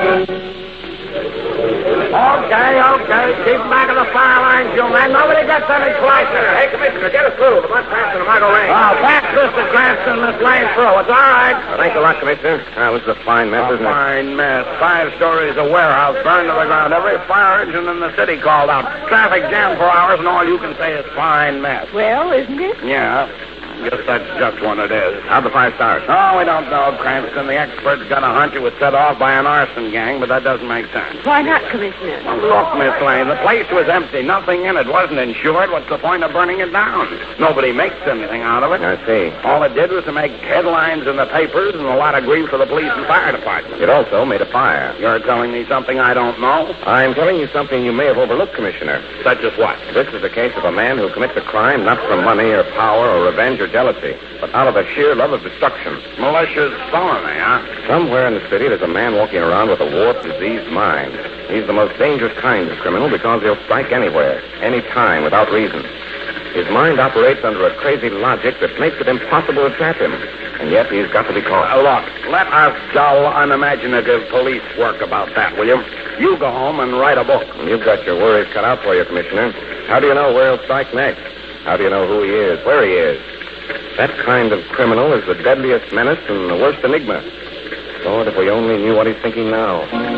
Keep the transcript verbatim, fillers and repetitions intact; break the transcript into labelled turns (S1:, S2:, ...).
S1: Okay, okay. Keep back of the fire lines, you man. Nobody gets any closer.
S2: Hey, Commissioner, get us through. The bus passing the Margot Lane.
S1: Oh, pass Mister Cranston this lane through. It's all right.
S3: Uh, thanks a lot, Commissioner. Uh, this is a fine mess,
S1: A
S3: isn't it?
S1: fine mess. Five stories of warehouse burned to the ground. Every fire engine in the city called out. Traffic jammed for hours, and all you can say is fine mess.
S4: Well, isn't it?
S1: Yeah. Guess that's just what it is.
S3: How'd the fire start?
S1: Oh, we don't know, Cranston. The experts got a hunch it was set off by an arson gang, but that doesn't make sense.
S4: Why not, Commissioner?
S1: Well, look, Miss Lane, the place was empty. Nothing in it. Wasn't insured. What's the point of burning it down? Nobody makes anything out of it.
S3: I see.
S1: All it did was to make headlines in the papers and a lot of grief for the police and fire department.
S3: It also made a fire.
S1: You're telling me something I don't know?
S3: I'm telling you something you may have overlooked, Commissioner.
S1: Such as what?
S3: This is the case of a man who commits a crime not from money or power or revenge or jealousy, but out of a sheer love of destruction.
S1: Malicious felony, huh?
S3: Somewhere in the city, there's a man walking around with a warped, diseased mind. He's the most dangerous kind of criminal because he'll strike anywhere, any time, without reason. His mind operates under a crazy logic that makes it impossible to trap him. And yet he's got to be caught.
S1: Uh, look, let us dull, unimaginative police work about that, will you? You go home and write a book.
S3: You've got your worries cut out for you, Commissioner. How do you know where he'll strike next? How do you know who he is, where he is? That kind of criminal is the deadliest menace and the worst enigma. Lord, if we only knew what he's thinking now.